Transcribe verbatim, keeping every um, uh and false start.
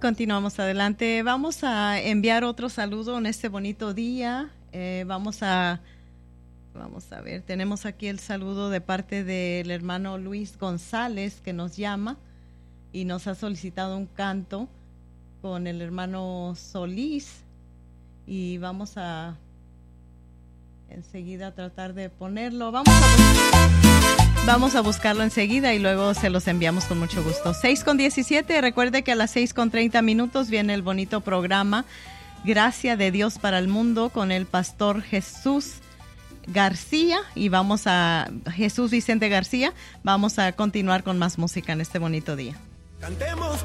Continuamos adelante. Vamos a enviar otro saludo en este bonito día. Eh, vamos a vamos a ver, tenemos aquí el saludo de parte del hermano Luis González, que nos llama y nos ha solicitado un canto con el hermano Solís, y vamos a enseguida tratar de ponerlo. Vamos a, vamos a buscarlo enseguida y luego se los enviamos con mucho gusto. seis con diecisiete, recuerde que a las seis con treinta minutos viene el bonito programa Gracia de Dios para el Mundo con el pastor Jesús García, y vamos a Jesús Vicente García. Vamos a continuar con más música en este bonito día. Cantemos.